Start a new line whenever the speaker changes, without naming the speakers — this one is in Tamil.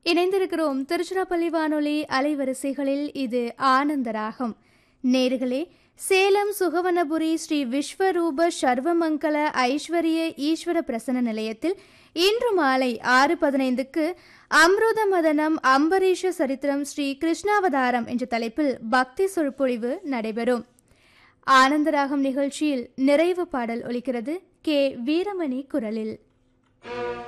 இணைந்திருக்கிறோம் திருச்சிராப்பள்ளி வானொலி அலைவரிசைகளில். இது ஆனந்தராகம். நேர்களே, சேலம் சுகவனபுரி ஸ்ரீ விஸ்வரூப சர்வமங்கல ஐஸ்வர்ய ஈஸ்வர பிரசன்ன நிலையத்தில் இன்று மாலை 6:15க்கு அம்ருத மதனம் அம்பரீஷ சரித்திரம் ஸ்ரீ கிருஷ்ணாவதாரம் என்ற தலைப்பில் பக்தி சொற்பொழிவு நடைபெறும். ஆனந்தராகம் நிகழ்ச்சியில் நிறைவு பாடல் ஒலிக்கிறது. கே வீரமணி குரலில்.